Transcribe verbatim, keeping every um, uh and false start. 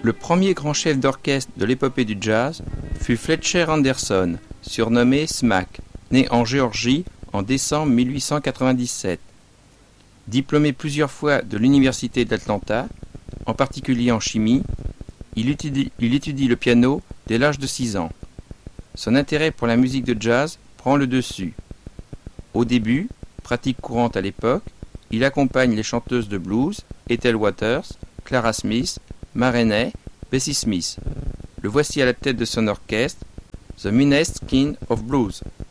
Le premier grand chef d'orchestre de l'épopée du jazz fut Fletcher Henderson, surnommé Smack, né en Géorgie en décembre mille huit cent quatre-vingt-dix-sept. Diplômé plusieurs fois de l'université d'Atlanta, en particulier en chimie, il étudie, il étudie le piano dès l'âge de six ans. Son intérêt pour la musique de jazz prend le dessus. Au début, pratique courante à l'époque, il accompagne les chanteuses de blues Ethel Waters, Clara Smith, Ma Rainey, Bessie Smith. Le voici à la tête de son orchestre, The Meanest King of Blues.